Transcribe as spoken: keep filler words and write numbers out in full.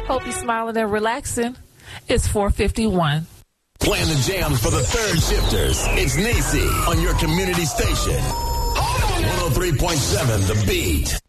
Hope you're smiling and relaxing. It's four fifty-one. Playing the jams for the third shifters. It's Niecy on your community station. one oh three point seven The Beat.